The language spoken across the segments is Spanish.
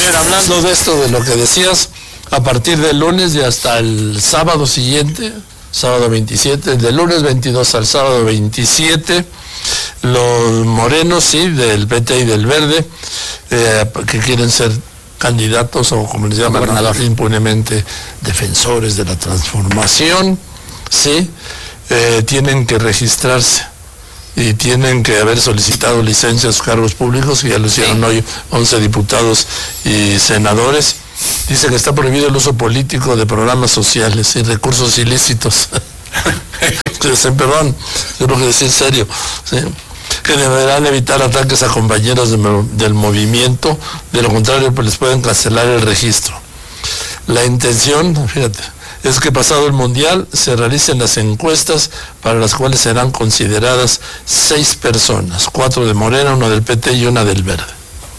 Bien, hablando de esto, de lo que decías, a partir del lunes y hasta el sábado siguiente, sábado 27, del lunes 22 al sábado 27, los morenos, sí, del PT y del Verde, que quieren ser candidatos o, como les llaman impunemente, defensores de la transformación, sí, tienen que registrarse y tienen que haber solicitado licencia a sus cargos públicos, que ya lo hicieron hoy 11 diputados y senadores. Dice que está prohibido el uso político de programas sociales y recursos ilícitos. Perdón, tengo que decir serio, ¿sí? Que deberán evitar ataques a compañeros del movimiento, de lo contrario pues les pueden cancelar el registro. La intención, fíjate, es que pasado el Mundial se realicen las encuestas para las cuales serán consideradas 6 personas, 4 de Morena, 1 del PT y 1 del Verde.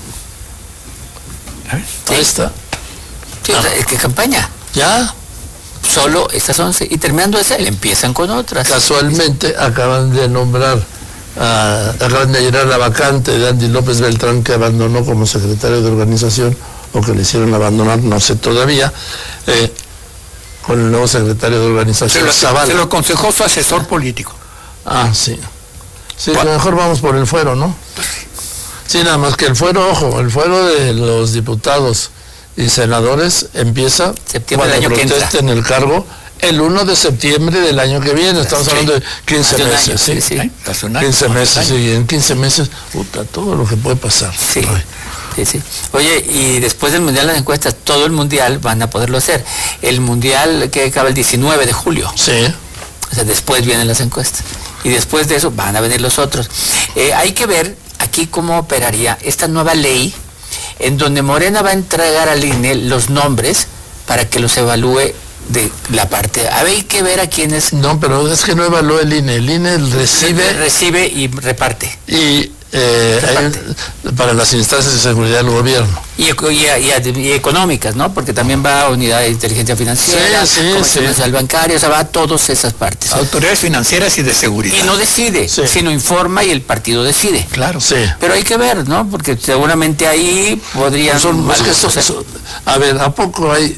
Sí. Ahí está. Sí, ¿qué campaña? Ya. Solo estas 11, y terminando esa, empiezan con otras. Casualmente acaban de nombrar, acaban de llenar la vacante de Andy López Beltrán, que abandonó como secretario de organización, o que le hicieron abandonar, no sé todavía, con el nuevo secretario de organización. Se lo aconsejó su asesor político. Ah, sí. Sí, mejor vamos por el fuero, ¿no? Sí, nada más que el fuero, ojo, el fuero de los diputados y senadores empieza septiembre cuando del año que protesten el cargo el 1 de septiembre del año que viene. Estamos hablando de 15 meses, sí. 15 meses, sí, en 15 meses, puta, todo lo que puede pasar. Sí. Sí. Oye, y después del Mundial, las encuestas, todo el Mundial van a poderlo hacer. El Mundial que acaba el 19 de julio. Sí. O sea, después vienen las encuestas. Y después de eso van a venir los otros. Hay que ver aquí cómo operaría esta nueva ley, en donde Morena va a entregar al INE los nombres para que los evalúe de la parte. Hay que ver a quiénes. No, pero es que no evalúa el INE recibe y reparte. Y para las instancias de seguridad del gobierno. Y económicas, ¿no? Porque también va a unidad de inteligencia financiera, comercio bancario, o sea, va a todas esas partes. Autoridades financieras y de seguridad. Y no decide, sino informa y el partido decide. Claro. Sí. Pero hay que ver, ¿no? Porque seguramente ahí podrían... a ver, ¿a poco hay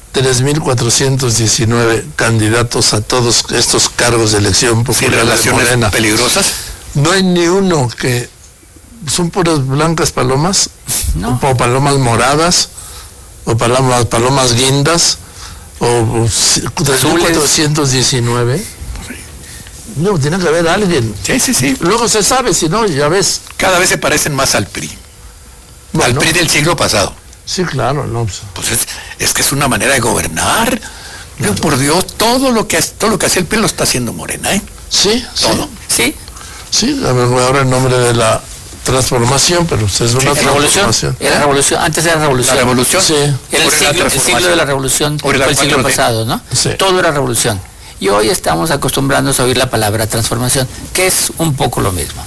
3.419 candidatos a todos estos cargos de elección popular? ¿Relaciones peligrosas? No hay ni uno que... ¿Son puras blancas palomas? No. O palomas moradas, o palomas guindas, o 3.419. No, tiene que haber alguien. Sí. Luego se sabe, si no, ya ves. Cada vez se parecen más al PRI. Al PRI del siglo pasado. Sí, claro, no. Pues es que es una manera de gobernar. Claro. Por Dios, todo lo que hace el PRI lo está haciendo Morena, ¿eh? Sí, todo. Sí. Sí, ahora el nombre de la transformación, pero es una transformación. Era revolución, antes era revolución. La revolución. Sí. Era el siglo de la revolución, fue el siglo pasado, ¿no? Sí. Todo era revolución. Y hoy estamos acostumbrándonos a oír la palabra transformación, que es un poco lo mismo.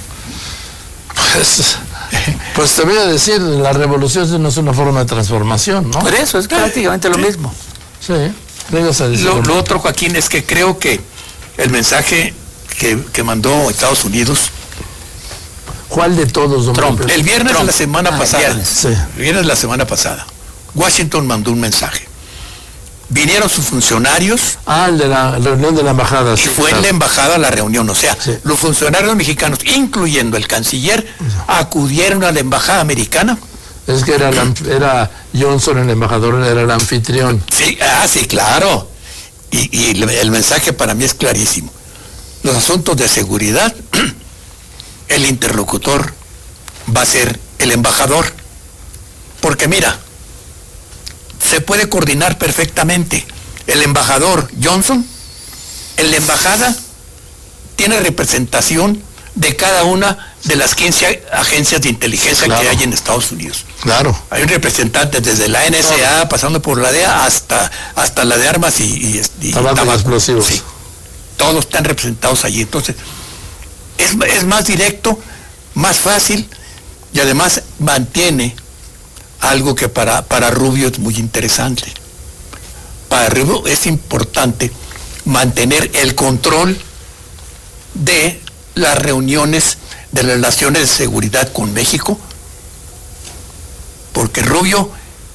Pues te voy a decir, la revolución no es una forma de transformación, ¿no? Por eso, es prácticamente lo mismo. Sí, vengas a decir. Lo otro, Joaquín, es que creo que el mensaje que mandó Estados Unidos... ¿Cuál de todos, don Trump? El viernes de la semana pasada. El viernes de la semana pasada. Washington mandó un mensaje. Vinieron sus funcionarios. El de la reunión de la embajada. Y fue en la embajada la reunión. O sea, los funcionarios mexicanos, incluyendo el canciller, acudieron a la embajada americana. Es que era Johnson, el embajador, era el anfitrión. Sí, sí, claro. Y el mensaje para mí es clarísimo. Los asuntos de seguridad, el interlocutor va a ser el embajador. Porque mira, se puede coordinar perfectamente. El embajador Johnson, en la embajada, tiene representación de cada una de las 15 agencias de inteligencia que hay en Estados Unidos. Claro. Hay un representante desde la NSA, pasando por la DEA, hasta la de armas y tabaco explosivos. Sí. Todos están representados allí. Entonces, es más directo, más fácil, y además mantiene algo que para Rubio es muy interesante. Para Rubio es importante mantener el control de las reuniones de relaciones de seguridad con México, porque Rubio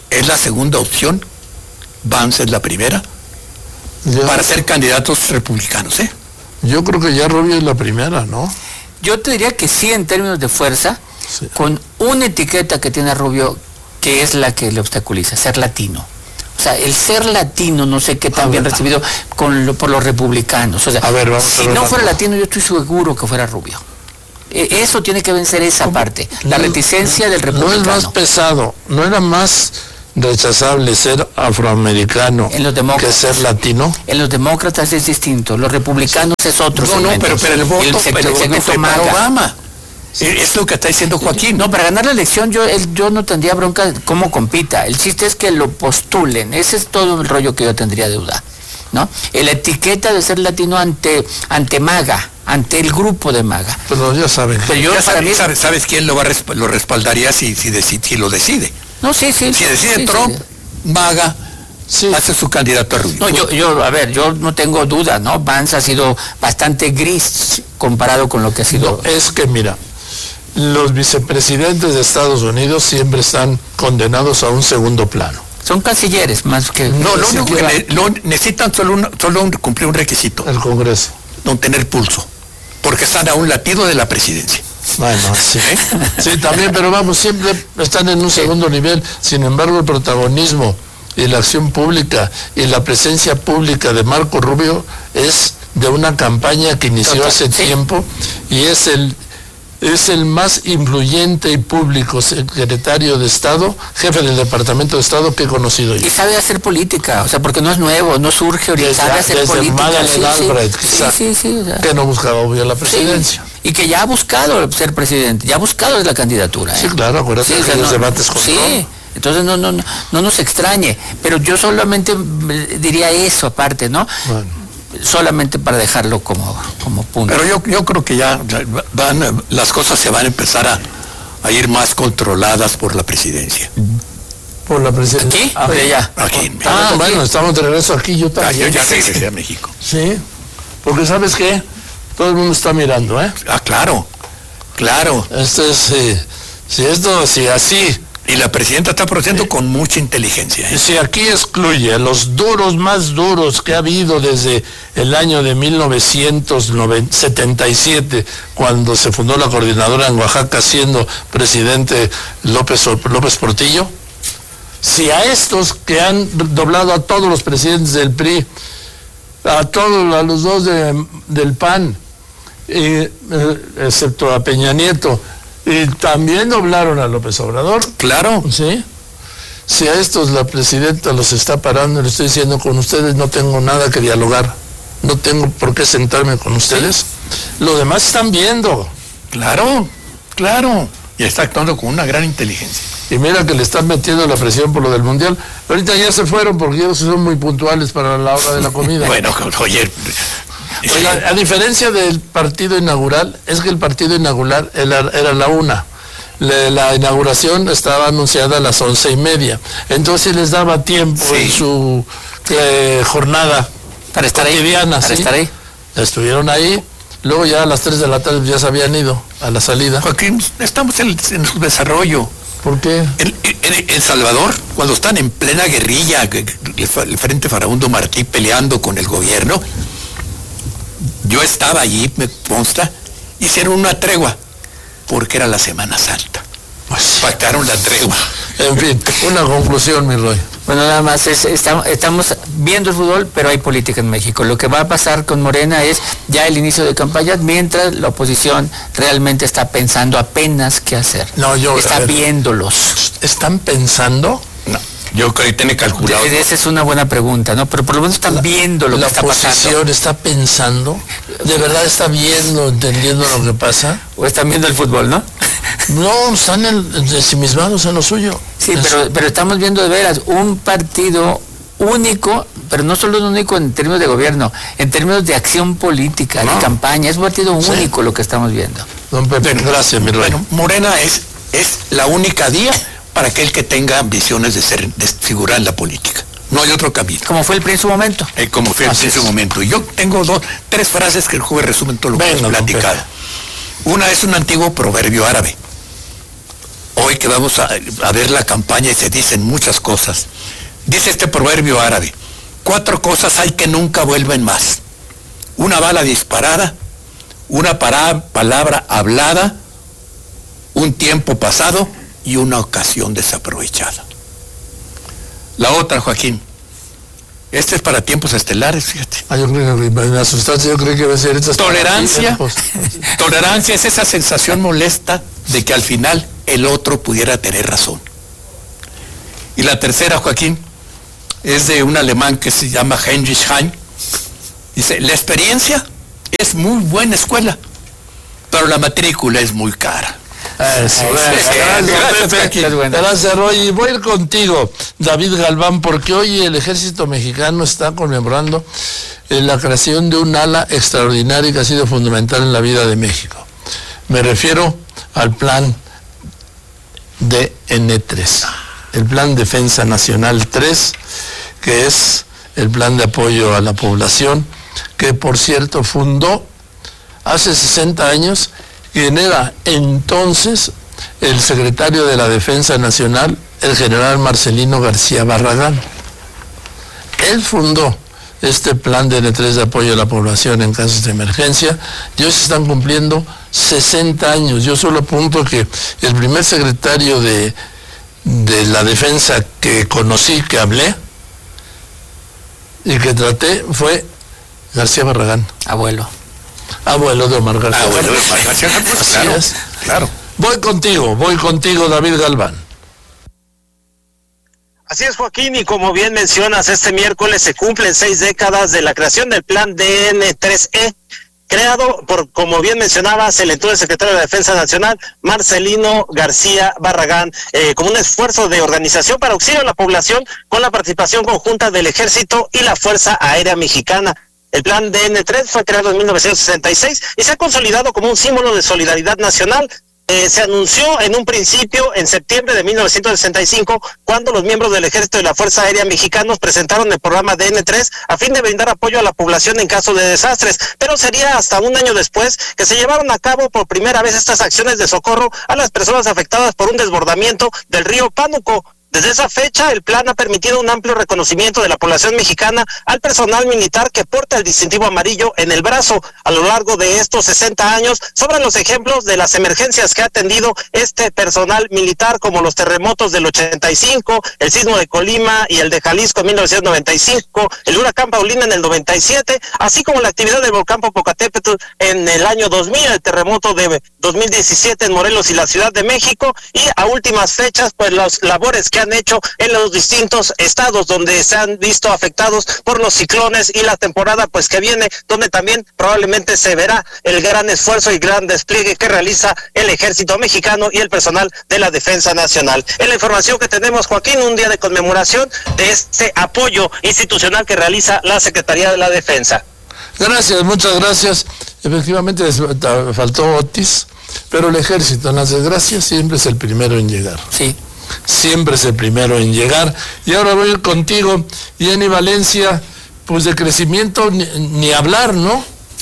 es la segunda opción, Vance es la primera, para ser candidatos republicanos, ¿eh? Yo creo que ya Rubio es la primera, ¿no? Yo te diría que sí, en términos de fuerza, Sí. con una etiqueta que tiene Rubio, que es la que le obstaculiza, ser latino. O sea, el ser latino, no sé qué tan bien recibido por los republicanos. O sea, A ver, vamos a si ver no una fuera cosa. latino, yo estoy seguro que fuera Rubio. Eso tiene que vencer esa parte, la reticencia del No republicano. es más pesado, no era más rechazable ser afroamericano En los demócratas. que ser latino. En los demócratas es distinto, los republicanos es otro No, segmento. pero el voto, el segmento fue para MAGA. Obama. Es lo que está diciendo Joaquín. No, para ganar la elección yo no tendría bronca cómo compita. El chiste es que lo postulen. Ese es todo el rollo que yo tendría duda, ¿no? La etiqueta de ser latino ante MAGA, ante el grupo de MAGA. Pero ya saben. Pero yo Ya para mí... sabes quién lo respaldaría si lo decide. No, sí. Si decide sí, Trump, sí. MAGA Sí. hace su candidato a Rubio. No, yo no tengo duda, ¿no? Vance ha sido bastante gris comparado con lo que ha sido... No, es que mira, los vicepresidentes de Estados Unidos siempre están condenados a un segundo plano. Son cancilleres más que... No, Ni lo único siquiera- que necesitan cumplir un requisito, El Congreso. no tener pulso, porque están a un latido de la presidencia. Bueno, sí. Sí, también, pero vamos, siempre están en un segundo nivel. Sin embargo, el protagonismo y la acción pública y la presencia pública de Marco Rubio es de una campaña que inició Total, hace sí. tiempo y es el más influyente y público secretario de Estado, jefe del Departamento de Estado que he conocido yo. Y sabe hacer política, o sea, porque no es nuevo, no surge ahorita, sabe hacer Desde política. Madeleine Albright, quizá, sí, o sea, que no buscaba obvio la presidencia. sí. Y que ya ha buscado ser presidente, ya ha buscado la candidatura. Sí, claro, acuérdate de los debates con sí. Trump. Entonces no nos extrañe, pero yo solamente diría eso aparte, ¿no? Bueno. Solamente para dejarlo como punto. Pero yo creo que ya las cosas se van a empezar a ir más controladas por la presidencia. Por la presidencia. ¿Aquí? Ah, O de allá. Aquí en México. Ah, bueno, estamos de regreso aquí, yo Yo también. ya regresé a México. Sí, porque ¿sabes qué? Todo el mundo está mirando, ¿eh? Ah, claro. Esto es, si así, Y la presidenta está procediendo con mucha inteligencia. ¿eh? si aquí excluye a los duros más duros que ha habido desde el año de 1977, cuando se fundó la coordinadora en Oaxaca, siendo presidente López Portillo, si a estos que han doblado a todos los presidentes del PRI, a los dos del PAN, excepto a Peña Nieto, y también doblaron a López Obrador, Claro. ¿sí? Si a estos la presidenta los está parando, le estoy diciendo, con ustedes no tengo nada que dialogar, no tengo por qué sentarme con ustedes, lo demás están viendo. Claro. Y está actuando con una gran inteligencia. Y mira que le están metiendo la presión por lo del Mundial. Ahorita ya se fueron porque ellos son muy puntuales para la hora de la comida. Bueno, oye. Oiga, a diferencia del partido inaugural, es que el partido inaugural era la 1. La inauguración estaba anunciada a las 11:30. Entonces les daba tiempo Sí. en su jornada Para estar ahí. cotidiana. Para ¿sí? estar ahí. Estuvieron ahí. Luego ya a las 3 de la tarde ya se habían ido a la salida. Joaquín, estamos en su desarrollo. ¿Por qué? En Salvador, cuando están en plena guerrilla, el Frente Farabundo Martí peleando con el gobierno, yo estaba allí, me consta, hicieron una tregua, porque era la Semana Santa. Pues, Pactaron la tregua. en fin, una conclusión, mi Roy. Bueno, nada más, estamos viendo el fútbol, pero hay política en México. Lo que va a pasar con Morena es ya el inicio de campaña, mientras la oposición realmente está pensando apenas qué hacer. No, está viéndolos. ¿Están pensando? No, yo creo que tiene calculado. Esa es una buena pregunta, ¿no? Pero por lo menos están viendo lo que La está pasando. oposición está pensando, de verdad está viendo, entendiendo lo que pasa. O están viendo el fútbol, ¿no? No, están ensimismados en lo suyo. Sí, pero estamos viendo de veras un partido único, pero no solo es único en términos de gobierno, en términos de acción política, de campaña. Es un partido único lo que estamos viendo. Don Pepe, gracias, mi Roy. Bueno, Morena es la única vía para aquel que tenga ambiciones de figurar en la política. No hay otro camino. Como fue el PRI en su momento. Como fue en ese momento. Yo tengo tres frases que el joven resumen todo lo que hemos Venga, don platicado. Una es un antiguo proverbio árabe. hoy que vamos a ver la campaña y se dicen muchas cosas. Dice este proverbio árabe: 4 cosas hay que nunca vuelven más: una bala disparada, una palabra hablada, un tiempo pasado y una ocasión desaprovechada. La otra, Joaquín, este es para tiempos estelares, fíjate. Yo creo que me asustaste, yo creo que va a ser esta tolerancia. Tolerancia es esa sensación molesta de que al final el otro pudiera tener razón. Y la tercera, Joaquín, es de un alemán que se llama Heinrich Heine. Dice: la experiencia es muy buena escuela, pero la matrícula es muy cara. Gracias, Roy. Voy a ir contigo, David Galván, porque hoy el ejército mexicano está conmemorando la creación de un ala extraordinaria que ha sido fundamental en la vida de México. Me refiero al plan DN3, el Plan Defensa Nacional 3, que es el plan de apoyo a la población, que por cierto fundó hace 60 años quien era entonces el secretario de la Defensa Nacional, el general Marcelino García Barragán. Él fundó este plan de N3 de apoyo a la población en casos de emergencia, y hoy se están cumpliendo 60 años. Yo solo apunto que el primer secretario de la defensa que conocí, que hablé y que traté, fue García Barragán. Abuelo de Omar García. Abuelo de Omar García, pues, claro, claro. Voy contigo, David Galván. Así es, Joaquín, y como bien mencionas, este miércoles se cumplen 6 décadas de la creación del plan DN3E, creado por, como bien mencionabas, el entonces secretario de la Defensa Nacional, Marcelino García Barragán, como un esfuerzo de organización para auxilio a la población con la participación conjunta del Ejército y la Fuerza Aérea Mexicana. El plan DN3 fue creado en 1966 y se ha consolidado como un símbolo de solidaridad nacional. Se anunció en un principio en septiembre de 1965, cuando los miembros del Ejército y la Fuerza Aérea Mexicanos presentaron el programa DN3 a fin de brindar apoyo a la población en caso de desastres, pero sería hasta un año después que se llevaron a cabo por primera vez estas acciones de socorro a las personas afectadas por un desbordamiento del río Pánuco. Desde esa fecha, el plan ha permitido un amplio reconocimiento de la población mexicana al personal militar que porta el distintivo amarillo en el brazo. A lo largo de estos 60 años, sobran los ejemplos de las emergencias que ha atendido este personal militar, como los terremotos del 85, el sismo de Colima y el de Jalisco en 1995, el huracán Paulina en el 97, así como la actividad del volcán Popocatépetl en el año 2000, el terremoto de 2017 en Morelos y la Ciudad de México, y a últimas fechas, pues las labores que han hecho en los distintos estados donde se han visto afectados por los ciclones, y la temporada pues que viene, donde también probablemente se verá el gran esfuerzo y gran despliegue que realiza el Ejército Mexicano y el personal de la Defensa Nacional. Es la información que tenemos, Joaquín, un día de conmemoración de este apoyo institucional que realiza la Secretaría de la Defensa. Gracias, muchas gracias. Efectivamente faltó Otis, pero el Ejército, en las desgracias, siempre es el primero en llegar. Sí. Siempre es el primero en llegar. Y ahora voy a ir contigo, Jenny Valencia. Pues de crecimiento ni hablar, ¿no?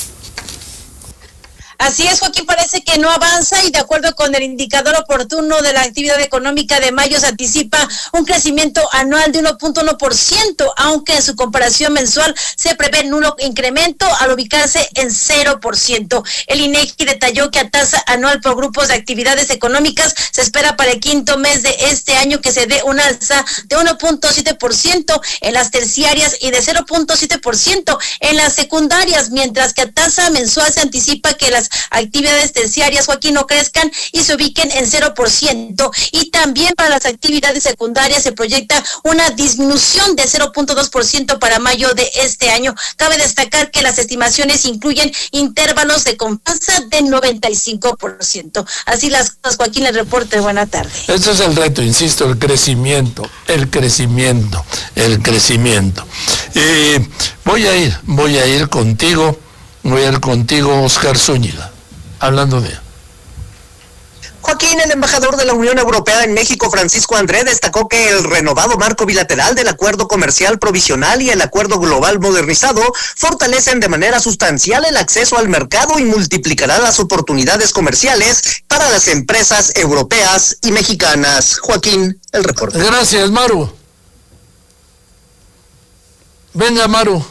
Así es, Joaquín, parece que no avanza, y de acuerdo con el indicador oportuno de la actividad económica de mayo se anticipa un crecimiento anual de 1.1%, aunque en su comparación mensual se prevé nulo incremento al ubicarse en 0%. El INEGI detalló que a tasa anual por grupos de actividades económicas se espera para el quinto mes de este año que se dé un alza de 1.7% en las terciarias y de 0.7% en las secundarias, mientras que a tasa mensual se anticipa que las actividades terciarias, Joaquín, no crezcan y se ubiquen en 0%, y también para las actividades secundarias se proyecta una disminución de 0.2% para mayo de este año. Cabe destacar que las estimaciones incluyen intervalos de confianza de 95%. Así las cosas, Joaquín, el reporte. Buena tarde. Este es el reto, insisto, el crecimiento. Voy a ir contigo, Oscar Zúñiga, hablando de... Joaquín, el embajador de la Unión Europea en México, Francisco André, destacó que el renovado marco bilateral del Acuerdo Comercial Provisional y el Acuerdo Global Modernizado fortalecen de manera sustancial el acceso al mercado y multiplicará las oportunidades comerciales para las empresas europeas y mexicanas. Joaquín, el reporte. Gracias, Maru. Venga, Maru.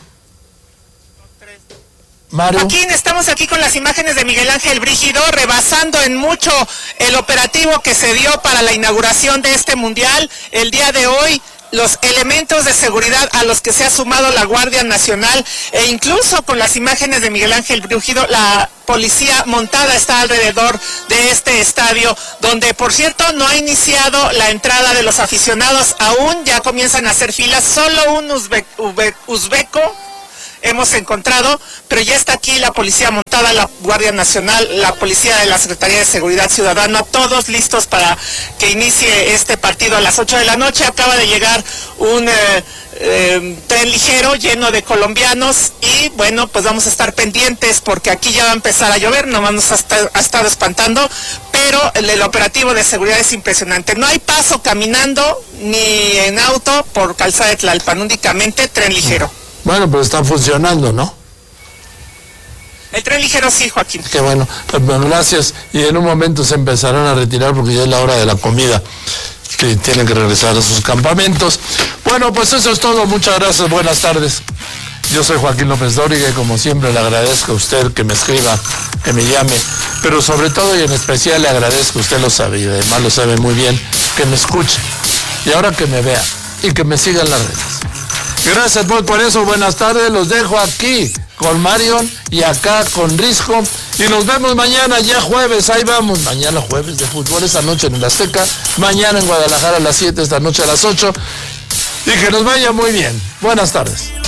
Joaquín, estamos aquí con las imágenes de Miguel Ángel Brígido, rebasando en mucho el operativo que se dio para la inauguración de este mundial. El día de hoy, los elementos de seguridad a los que se ha sumado la Guardia Nacional, e incluso con las imágenes de Miguel Ángel Brígido, la policía montada está alrededor de este estadio, donde, por cierto, no ha iniciado la entrada de los aficionados aún, ya comienzan a hacer filas, solo un uzbeco hemos encontrado, pero ya está aquí la policía montada, la Guardia Nacional, la policía de la Secretaría de Seguridad Ciudadana, todos listos para que inicie este partido a las 8 de la noche. Acaba de llegar un tren ligero lleno de colombianos y bueno, pues vamos a estar pendientes porque aquí ya va a empezar a llover, nomás nos ha estado espantando, pero el operativo de seguridad es impresionante. No hay paso caminando ni en auto por Calzada de Tlalpan, únicamente tren ligero. Bueno, pero está funcionando, ¿no? El tren ligero sí, Joaquín. Qué bueno, gracias. Y en un momento se empezarán a retirar porque ya es la hora de la comida, que tienen que regresar a sus campamentos. Bueno, pues eso es todo. Muchas gracias, buenas tardes. Yo soy Joaquín López Dóriga y como siempre le agradezco a usted que me escriba, que me llame, pero sobre todo y en especial le agradezco, usted lo sabe y además lo sabe muy bien, que me escuche y ahora que me vea y que me siga en las redes. Gracias por eso, buenas tardes, los dejo aquí con Marion y acá con Risco y nos vemos mañana, ya jueves, ahí vamos, mañana jueves de fútbol, esta noche en el Azteca, mañana en Guadalajara a las 7, esta noche a las 8 y que nos vaya muy bien, buenas tardes.